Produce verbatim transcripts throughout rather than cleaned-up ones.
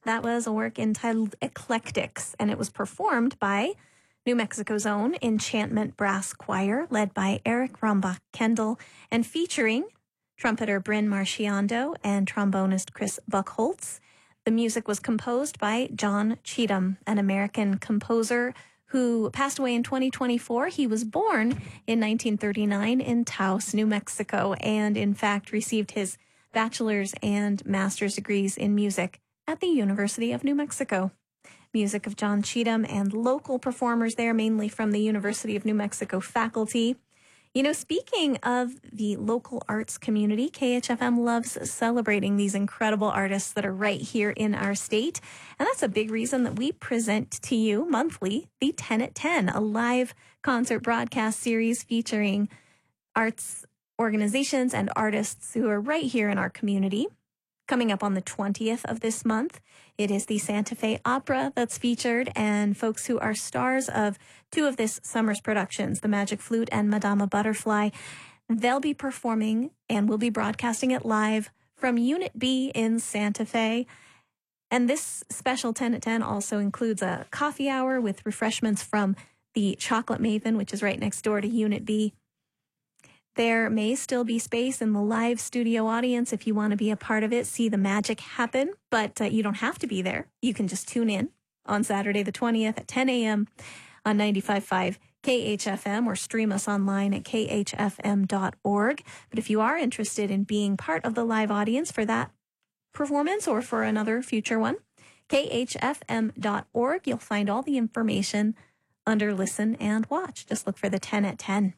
That was a work entitled Eclectics, and it was performed by New Mexico's own Enchantment Brass Choir, led by Eric Rombach Kendall, and featuring trumpeter Bryn Marchiondo and trombonist Chris Buckholtz. The music was composed by John Cheatham, an American composer who passed away in twenty twenty-four. He was born in nineteen thirty-nine in Taos, New Mexico, and in fact received his bachelor's and master's degrees in music at the University of New Mexico. Music of John Cheatham and local performers there, mainly from the University of New Mexico faculty. You know, speaking of the local arts community, K H F M loves celebrating these incredible artists that are right here in our state. And that's a big reason that we present to you monthly the ten at ten, a live concert broadcast series featuring arts organizations and artists who are right here in our community. Coming up on the twentieth of this month, it is the Santa Fe Opera that's featured, and folks who are stars of two of this summer's productions, The Magic Flute and Madama Butterfly, they'll be performing and we'll be broadcasting it live from Unit B in Santa Fe. And this special ten at ten also includes a coffee hour with refreshments from the Chocolate Maven, which is right next door to Unit B. There may still be space in the live studio audience if you want to be a part of it, see the magic happen, but uh, you don't have to be there. You can just tune in on Saturday the twentieth at ten a.m. on ninety-five point five K H F M or stream us online at k h f m dot org. But if you are interested in being part of the live audience for that performance or for another future one, k h f m dot org, you'll find all the information under Listen and Watch. Just look for the ten at ten.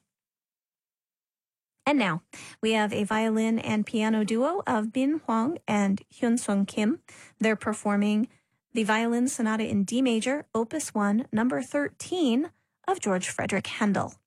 And now, we have a violin and piano duo of Bin Huang and Hyun Sung Kim. They're performing the Violin Sonata in D major, Opus one, number thirteen of George Frederick Handel.